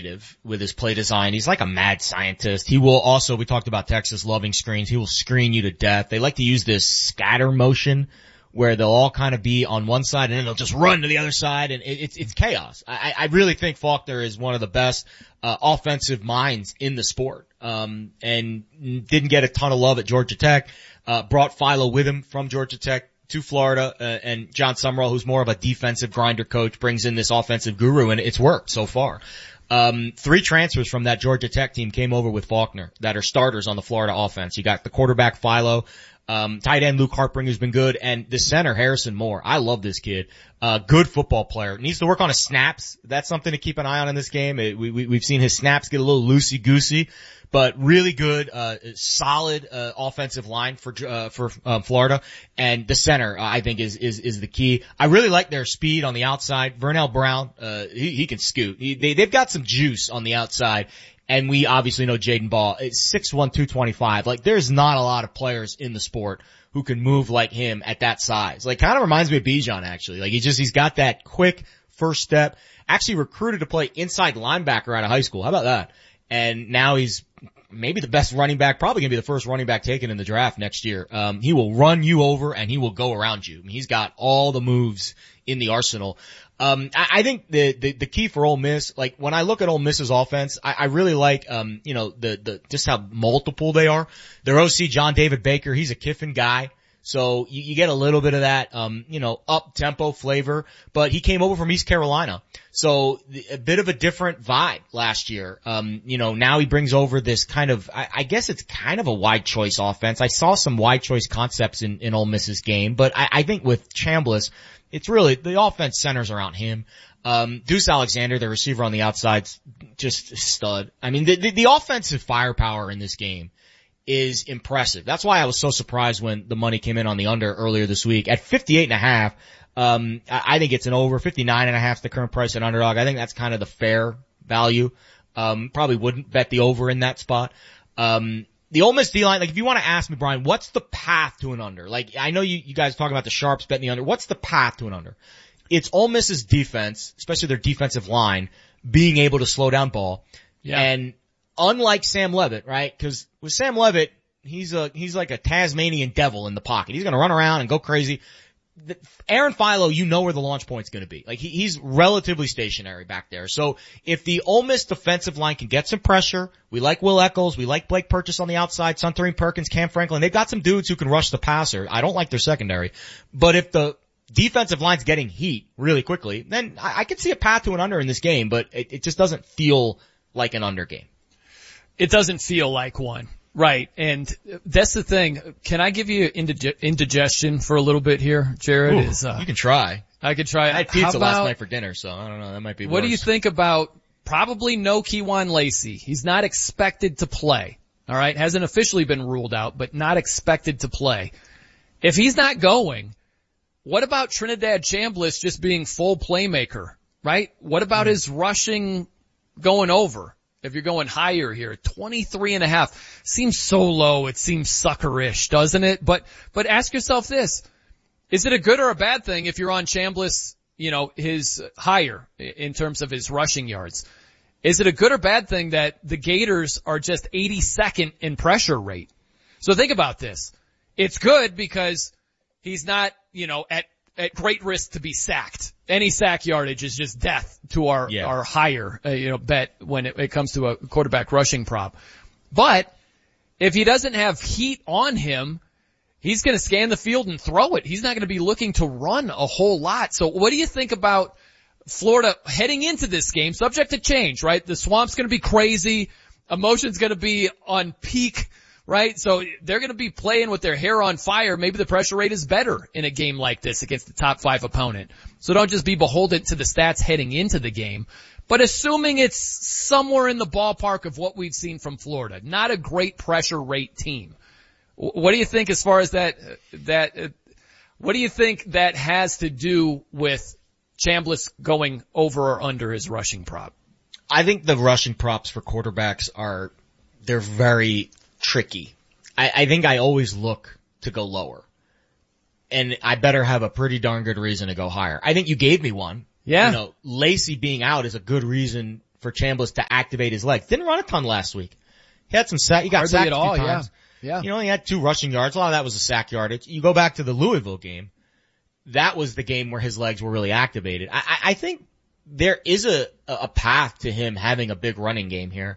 creative with his play design. He's like a mad scientist. He will also, we talked about Texas loving screens. He will screen you to death. They like to use this scatter motion where they'll all kind of be on one side and then they'll just run to the other side, and it's chaos. I really think Faulkner is one of the best offensive minds in the sport. And didn't get a ton of love at Georgia Tech. Brought Philo with him from Georgia Tech to Florida, and John Summerall, who's more of a defensive grinder coach, brings in this offensive guru, and it's worked so far. 3 transfers from that Georgia Tech team came over with Faulkner that are starters on the Florida offense. You got the quarterback Philo, tight end Luke Harpring, who's been good, and the center Harrison Moore. I love this kid. Good football player. Needs to work on his snaps. That's something to keep an eye on in this game. We've seen his snaps get a little loosey-goosey, but really good, solid, offensive line for Florida. And the center, I think is the key. I really like their speed on the outside. Vernell Brown, he can scoot. They've got some juice on the outside. And we obviously know Jaden Ball. It's 6'1", 225. Like, there's not a lot of players in the sport who can move like him at that size. Like, kind of reminds me of Bijan, actually. Like, he's got that quick first step. Actually recruited to play inside linebacker out of high school. How about that? And now he's maybe the best running back, probably gonna be the first running back taken in the draft next year. He will run you over and he will go around you. I mean, he's got all the moves in the arsenal. I think the key for Ole Miss, like when I look at Ole Miss's offense, I really like, just how multiple they are. Their OC, John David Baker, he's a Kiffin guy. So you get a little bit of that, up-tempo flavor, but he came over from East Carolina. So a bit of a different vibe last year. Now he brings over this kind of, I guess it's kind of a wide choice offense. I saw some wide choice concepts in Ole Miss's game, but I think with Chambliss, it's really, the offense centers around him. Deuce Alexander, the receiver on the outside's just a stud. I mean, the offensive firepower in this game is impressive. That's why I was so surprised when the money came in on the under earlier this week at 58.5. I think it's an over. 59.5 is the current price at Underdog. I think that's kind of the fair value. Probably wouldn't bet the over in that spot. The Ole Miss D-line, like if you want to ask me, Brian, what's the path to an under? Like I know you guys are talking about the sharps betting the under. What's the path to an under? It's Ole Miss's defense, especially their defensive line, being able to slow down ball. Yeah. And unlike Sam Leavitt, right? Because with Sam Leavitt, he's like a Tasmanian devil in the pocket. He's going to run around and go crazy. Aaron Philo, you know where the launch point's going to be. Like he's relatively stationary back there. So if the Ole Miss defensive line can get some pressure, we like Will Eccles, we like Blake Purchase on the outside, Suntarine Perkins, Cam Franklin. They've got some dudes who can rush the passer. I don't like their secondary, but if the defensive line's getting heat really quickly, then I could see a path to an under in this game, but it just doesn't feel like an under game. It doesn't feel like one. Right. And that's the thing. Can I give you indigestion for a little bit here, Jared? Ooh, you can try. I could try. I had pizza last night for dinner, so I don't know. That might be worse. What do you think about probably no Kejuan Lacey? He's not expected to play. All right. Hasn't officially been ruled out, but not expected to play. If he's not going, what about Trinidad Chambliss just being full playmaker? Right. What about his rushing going over? If you're going higher here, 23.5 seems so low. It seems suckerish, doesn't it? But ask yourself this. Is it a good or a bad thing if you're on Chambliss, his higher in terms of his rushing yards? Is it a good or bad thing that the Gators are just 82nd in pressure rate? So think about this. It's good because he's not, at great risk to be sacked. Any sack yardage is just death to our higher, bet when it comes to a quarterback rushing prop. But if he doesn't have heat on him, he's going to scan the field and throw it. He's not going to be looking to run a whole lot. So what do you think about Florida heading into this game? Subject to change, right? The swamp's going to be crazy. Emotion's going to be on peak. Right? So they're going to be playing with their hair on fire. Maybe the pressure rate is better in a game like this against the top 5 opponent. So don't just be beholden to the stats heading into the game. But assuming it's somewhere in the ballpark of what we've seen from Florida, not a great pressure rate team. What do you think as far as that, what do you think that has to do with Chambliss going over or under his rushing prop? I think the rushing props for quarterbacks they're very tricky. I think I always look to go lower. And I better have a pretty darn good reason to go higher. I think you gave me one. Yeah. Lacey being out is a good reason for Chambliss to activate his legs. Didn't run a ton last week. He had some sack. He got sacked a few times. Yeah. He had 2 rushing yards. A lot of that was a sack yardage. You go back to the Louisville game. That was the game where his legs were really activated. I think there is a path to him having a big running game here.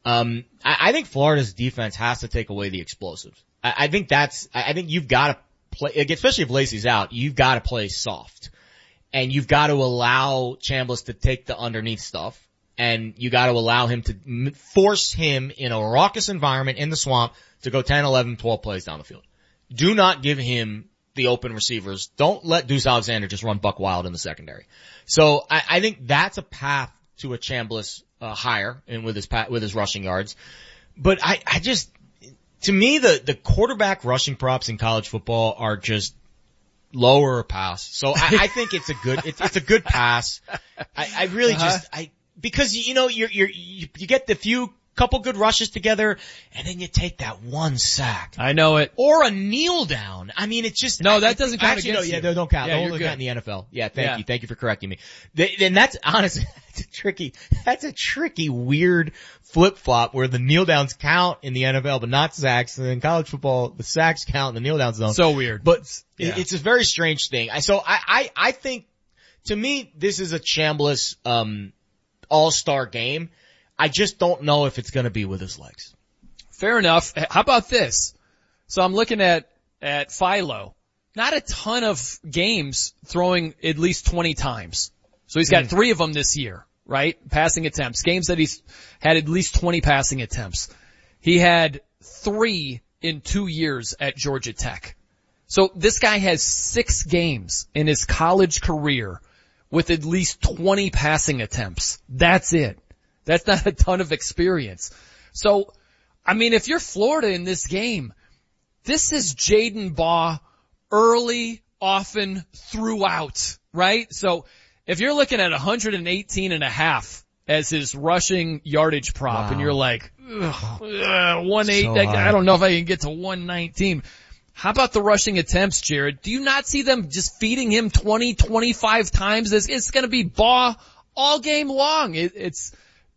I think Florida's defense has to take away the explosives. I think you've got to play, especially if Lacey's out, you've got to play soft. And you've got to allow Chambliss to take the underneath stuff. And you got to allow him to force him in a raucous environment in the swamp to go 10, 11, 12 plays down the field. Do not give him the open receivers. Don't let Deuce Alexander just run buck wild in the secondary. So I think that's a path to a Chambliss hire and with his rushing yards. But I just, to me, the quarterback rushing props in college football are just lower pass. So I think it's a good pass. I really because you get the couple good rushes together and then you take that one sack. I know it. Or a kneel down. I mean, it's just. No, that doesn't count actually, against you. Yeah, they don't count. Yeah, they only count in the NFL. Yeah, thank you. Thank you for correcting me. And that's honestly, that's a tricky, weird flip-flop where the kneel downs count in the NFL, but not sacks. And in college football, the sacks count and the kneel downs don't. So weird. But it's a very strange thing. So I think, to me, this is a Chambliss, all-star game. I just don't know if it's going to be with his legs. Fair enough. How about this? So I'm looking at Philo. Not a ton of games throwing at least 20 times. So he's got 3 of them this year, right? Passing attempts. Games that he's had at least 20 passing attempts. He had 3 in 2 years at Georgia Tech. So this guy has 6 games in his college career with at least 20 passing attempts. That's it. That's not a ton of experience. So, I mean, if you're Florida in this game, this is Jaden Baugh early, often, throughout, right? So, if you're looking at 118.5 as his rushing yardage prop, and you're like, 1.8, so I don't know if I can get to 119. How about the rushing attempts, Jared? Do you not see them just feeding him 20, 25 times? It's going to be Baugh all game long. It's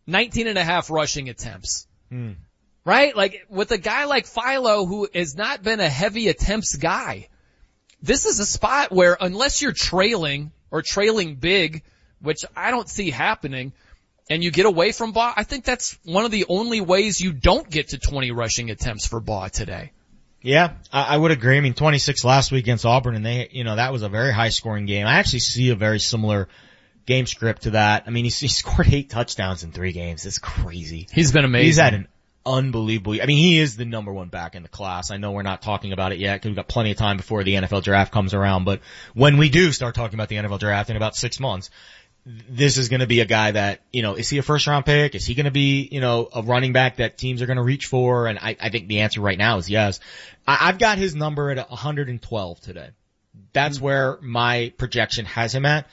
19.5 rushing attempts. Right? Like, with a guy like Philo who has not been a heavy attempts guy, this is a spot where unless you're trailing or trailing big, which I don't see happening, and you get away from Baugh, I think that's one of the only ways you don't get to 20 rushing attempts for Baugh today. Yeah, I would agree. I mean, 26 last week against Auburn, and that was a very high scoring game. I actually see a very similar game script to that. I mean, he scored 8 touchdowns in 3 games. It's crazy. He's been amazing. He's had an unbelievable, I mean, he is the number 1 back in the class. I know we're not talking about it yet because we've got plenty of time before the NFL draft comes around, but when we do start talking about the NFL draft in about 6 months, this is going to be a guy that, is he a first round pick? Is he going to be, a running back that teams are going to reach for? And I think the answer right now is yes. I've got his number at 112 today. That's where my projection has him at.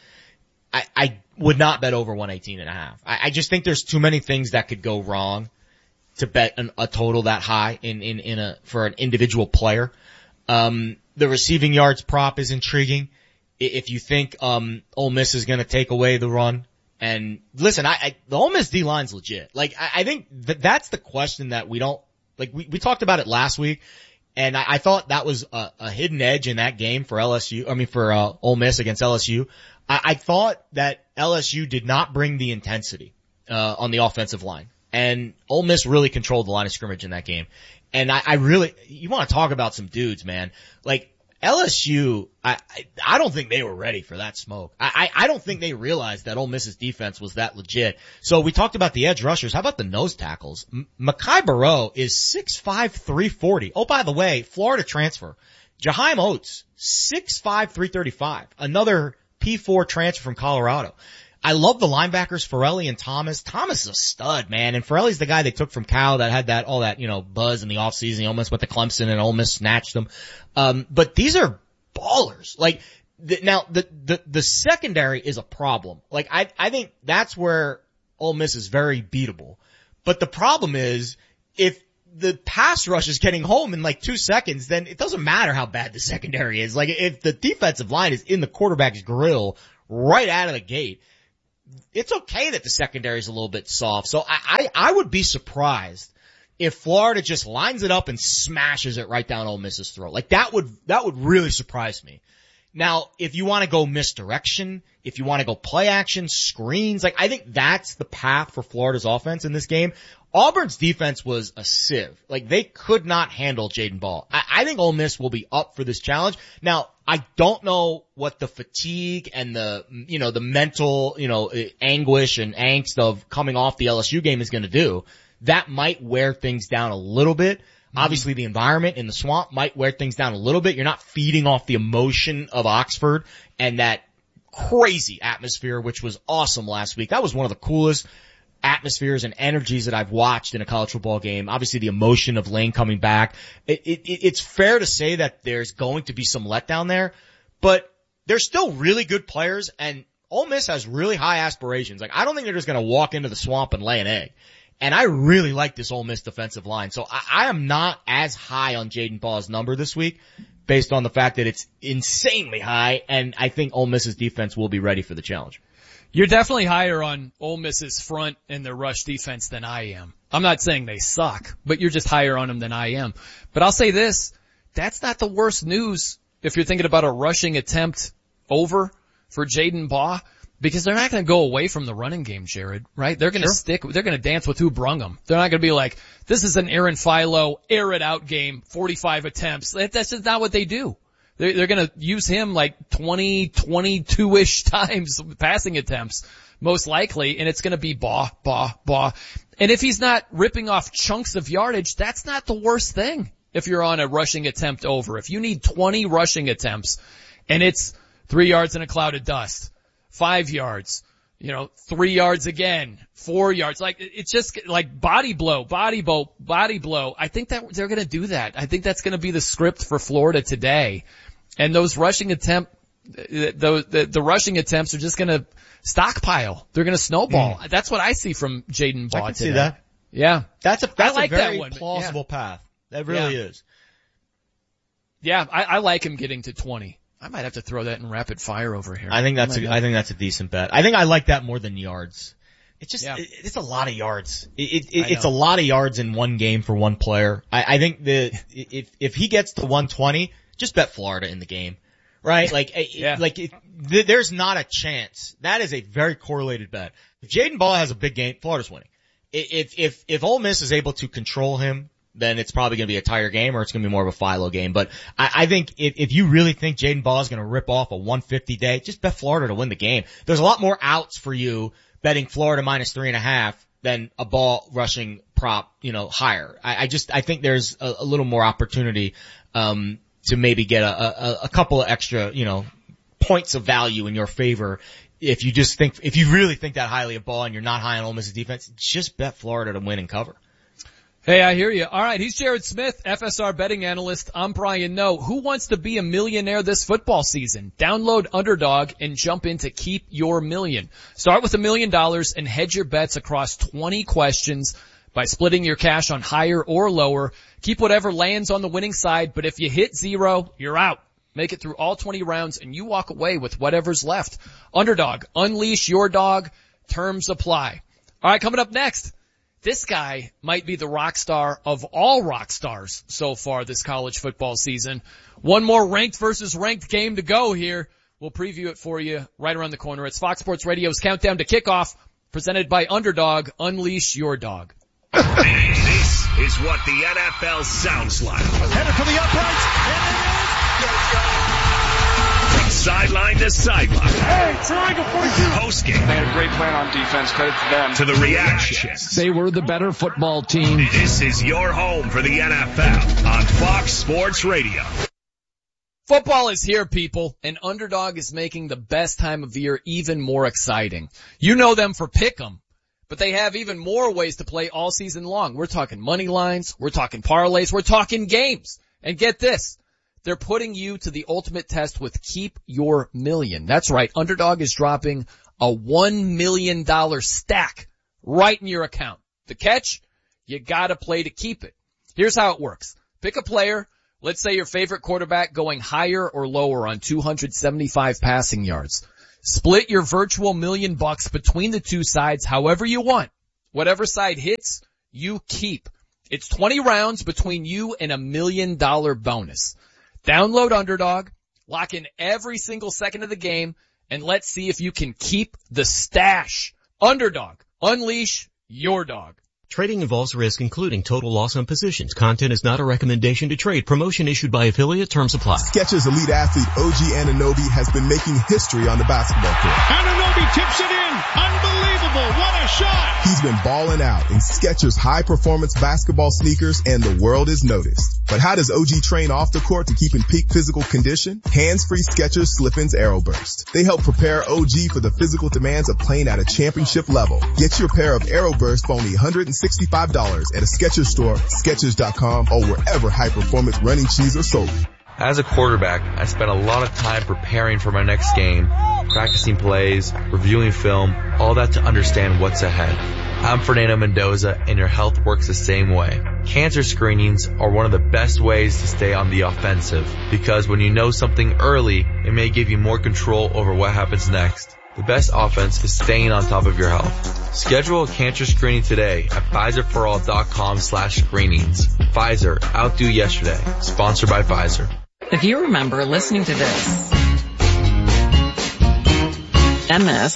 I would not bet over 118.5. I just think there's too many things that could go wrong to bet a total that high for an individual player. The receiving yards prop is intriguing. If you think, Ole Miss is gonna take away the run. And listen, the Ole Miss D-line's legit. Like, I think that's the question that we don't, like, we talked about it last week. And I thought that was a hidden edge in that game for Ole Miss against LSU. I thought that LSU did not bring the intensity, on the offensive line. And Ole Miss really controlled the line of scrimmage in that game. And you want to talk about some dudes, man. Like, LSU, I don't think they were ready for that smoke. I don't think they realized that Ole Miss's defense was that legit. So we talked about the edge rushers. How about the nose tackles? Mekhi Barrow is 6'5", 340. Oh, by the way, Florida transfer. Jaheim Oates, 6'5", 335. Another P4 transfer from Colorado. I love the linebackers, Farrelly and Thomas. Thomas is a stud, man. And Farrelly's the guy they took from Cal that had all that, buzz in the offseason. He almost went to Clemson and Ole Miss snatched him. But these are ballers. Like, the secondary is a problem. Like, I think that's where Ole Miss is very beatable. But the problem is, if the pass rush is getting home in like 2 seconds, then it doesn't matter how bad the secondary is. Like, if the defensive line is in the quarterback's grill right out of the gate, it's okay that the secondary is a little bit soft. So I would be surprised if Florida just lines it up and smashes it right down Ole Miss's throat. Like that would really surprise me. Now, if you want to go misdirection, if you want to go play action, screens, like I think that's the path for Florida's offense in this game. Auburn's defense was a sieve. Like they could not handle Jaden Ball. I think Ole Miss will be up for this challenge. Now, I don't know what the fatigue and the mental, anguish and angst of coming off the LSU game is going to do. That might wear things down a little bit. Obviously the environment in the swamp might wear things down a little bit. You're not feeding off the emotion of Oxford and that crazy atmosphere, which was awesome last week. That was one of the coolest atmospheres and energies that I've watched in a college football game. Obviously the emotion of Lane coming back. It's fair to say that there's going to be some letdown there, but they're still really good players and Ole Miss has really high aspirations. Like I don't think they're just going to walk into the swamp and lay an egg. And I really like this Ole Miss defensive line. So I am not as high on Jaden Ball's number this week based on the fact that it's insanely high. And I think Ole Miss's defense will be ready for the challenge. You're definitely higher on Ole Miss's front and their rush defense than I am. I'm not saying they suck, but you're just higher on them than I am. But I'll say this, that's not the worst news if you're thinking about a rushing attempt over for Jaden Ball. Because they're not going to go away from the running game, Jared, right? They're going to they're going to dance with who brung them. They're not going to be like, this is an Aaron Philo, air it out game, 45 attempts. That's just not what they do. They're going to use him like 22-ish times passing attempts, most likely, and it's going to be bah. And if he's not ripping off chunks of yardage, that's not the worst thing if you're on a rushing attempt over. If you need 20 rushing attempts and it's 3 yards in a cloud of dust, 5 yards, 3 yards again, 4 yards. Like, it's just like body blow. I think that they're going to do that. I think that's going to be the script for Florida today. And those rushing the rushing attempts are just going to stockpile. They're going to snowball. That's what I see from Jaden Ball today. I can see that. Yeah. That's a like very that one, plausible path. That really is. Yeah, I like him getting to 20. I might have to throw that in rapid fire over here. I think that's a decent bet. I think I like that more than yards. It's just, it's a lot of yards. It's a lot of yards in one game for one player. I think if he gets to 120, just bet Florida in the game. Right? There's not a chance. That is a very correlated bet. If Jaden Ball has a big game, Florida's winning. If Ole Miss is able to control him, then it's probably going to be a tire game or it's going to be more of a Philo game. But I think if you really think Jaden Ball is going to rip off a 150 day, just bet Florida to win the game. There's a lot more outs for you betting Florida minus 3.5 than a Ball rushing prop, higher. I think there's a little more opportunity, to maybe get a couple of extra, points of value in your favor. If you really think that highly of Ball and you're not high on Ole Miss's defense, just bet Florida to win and cover. Hey, I hear you. All right, he's Jared Smith, FSR betting analyst. I'm Brian Noe. Who wants to be a millionaire this football season? Download Underdog and jump into Keep Your Million. Start with $1 million and hedge your bets across 20 questions by splitting your cash on higher or lower. Keep whatever lands on the winning side, but if you hit 0, you're out. Make it through all 20 rounds and you walk away with whatever's left. Underdog, unleash your dog. Terms apply. All right, coming up next. This guy might be the rock star of all rock stars so far this college football season. One more ranked versus ranked game to go here. We'll preview it for you right around the corner. It's Fox Sports Radio's Countdown to Kickoff, presented by Underdog. Unleash your dog. This is what the NFL sounds like. Headed for the uprights. From sideline to sideline. Hey, triangle 42. Post-game. They had a great plan on defense. Credit to them. To the reactions. They were the better football team. This is your home for the NFL on Fox Sports Radio. Football is here, people, and Underdog is making the best time of year even more exciting. You know them for Pick'em, but they have even more ways to play all season long. We're talking money lines, we're talking parlays, we're talking games. And get this, they're putting you to the ultimate test with Keep Your Million. That's right, Underdog is dropping a $1 million stack right in your account. The catch? You gotta play to keep it. Here's how it works. Pick a player, let's say your favorite quarterback going higher or lower on 275 passing yards. Split your virtual $1 million between the two sides however you want. Whatever side hits, you keep. It's 20 rounds between you and $1 million bonus. Download Underdog, lock in every single second of the game, and let's see if you can keep the stash. Underdog, unleash your dog. Trading involves risk, including total loss on positions. Content is not a recommendation to trade. Promotion issued by affiliate. Terms apply. Skechers elite athlete OG Anunoby has been making history on the basketball court. Anunoby tips it in. Unbelievable. What a shot. He's been balling out in Skechers high-performance basketball sneakers, and the world is noticed. But how does OG train off the court to keep in peak physical condition? Hands-free Skechers Slip-ins Aeroburst. They help prepare OG for the physical demands of playing at a championship level. Get your pair of Aeroburst for only $165 at a Skechers store, Skechers.com, or wherever high-performance running shoes are sold. As a quarterback, I spent a lot of time preparing for my next game, practicing plays, reviewing film, all that to understand what's ahead. I'm Fernando Mendoza, and your health works the same way. Cancer screenings are one of the best ways to stay on the offensive, because when you know something early, it may give you more control over what happens next. The best offense is staying on top of your health. Schedule a cancer screening today at Pfizerforall.com/screenings. Pfizer, outdo yesterday. Sponsored by Pfizer. If you remember listening to this, MS,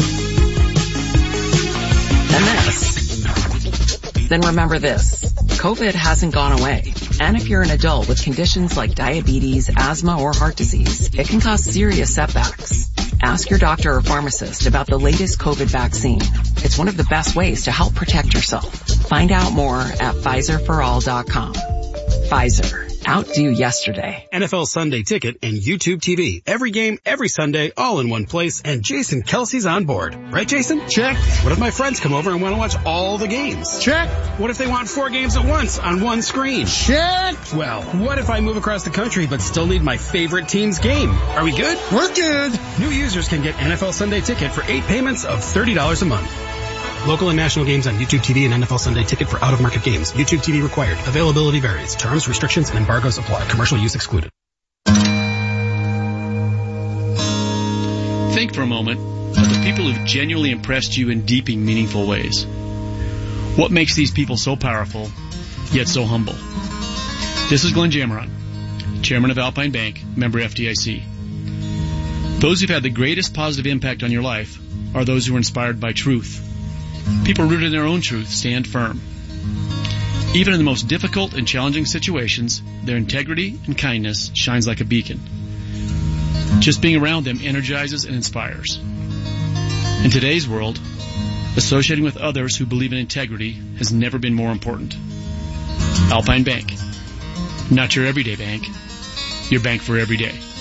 then remember this. COVID hasn't gone away. And if you're an adult with conditions like diabetes, asthma, or heart disease, it can cause serious setbacks. Ask your doctor or pharmacist about the latest COVID vaccine. It's one of the best ways to help protect yourself. Find out more at Pfizerforall.com. Pfizer. Outdo yesterday. NFL Sunday Ticket and YouTube TV. Every game, every Sunday, all in one place, and Jason Kelsey's on board. Right, Jason? Check. What if my friends come over and want to watch all the games? Check. What if they want 4 games at once on one screen? Check. Well, what if I move across the country but still need my favorite team's game? Are we good? We're good. New users can get NFL Sunday Ticket for 8 payments of $30 a month. Local and national games on YouTube TV and NFL Sunday Ticket for out-of-market games. YouTube TV required. Availability varies. Terms, restrictions, and embargoes apply. Commercial use excluded. Think for a moment of the people who've genuinely impressed you in deep and meaningful ways. What makes these people so powerful, yet so humble? This is Glenn Jameron, Chairman of Alpine Bank, member FDIC. Those who've had the greatest positive impact on your life are those who are inspired by truth. People rooted in their own truth stand firm. Even in the most difficult and challenging situations, their integrity and kindness shines like a beacon. Just being around them energizes and inspires. In today's world, associating with others who believe in integrity has never been more important. Alpine Bank. Not your everyday bank, your bank for every day.